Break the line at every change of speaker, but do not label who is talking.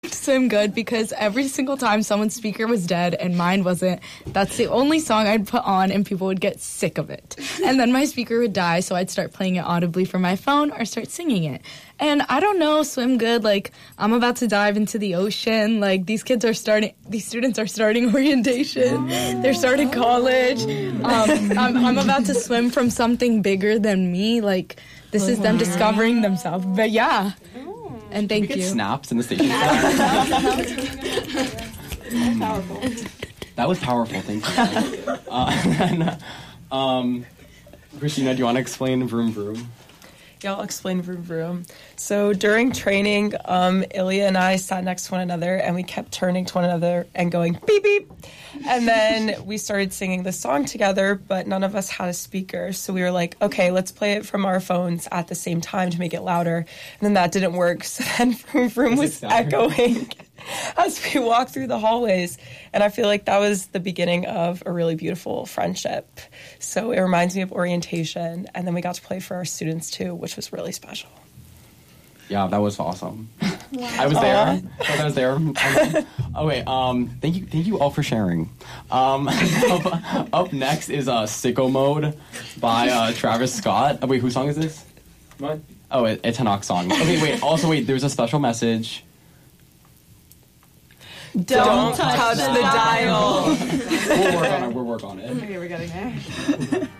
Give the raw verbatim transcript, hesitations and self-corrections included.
Swim Good because every single time someone's speaker was dead and mine wasn't, that's the only song I'd put on and people would get sick of it. And then my speaker would die, so I'd start playing it audibly from my phone or start singing it. And I don't know, Swim Good, like, I'm about to dive into the ocean. Like, these kids are starting, these students are starting orientation. They're starting college. Um, I'm, I'm about to swim from something bigger than me. Like, this is them discovering themselves. But yeah. And thank
we
you.
Get snaps in the station.
That's powerful.
That was powerful. Thank you. Uh, and, um, Christina, do you want to explain Vroom Vroom?
Yeah, I'll explain Vroom Vroom. So during training, um, Ilya and I sat next to one another, and we kept turning to one another and going beep beep. And then we started singing the song together, but none of us had a speaker. So we were like, okay, let's play it from our phones at the same time to make it louder. And then that didn't work. So then Vroom Vroom was echoing as we walked through the hallways. And I feel like that was the beginning of a really beautiful friendship. So it reminds me of orientation. And then we got to play for our students too, which was really special.
Yeah, that was awesome. Wow. I was there. I was there. Okay. Oh wait. Um. Thank you. Thank you all for sharing. Um. up, up next is uh, "Sicko Mode" by uh, Travis Scott. Oh, wait, whose song is this?
What?
Oh, it, it's Hanok's song. Okay. Wait. Also, wait. There's a special message.
Don't, Don't touch, touch the, the dial.
We'll work on it. We'll work on it.
Okay, we're getting there.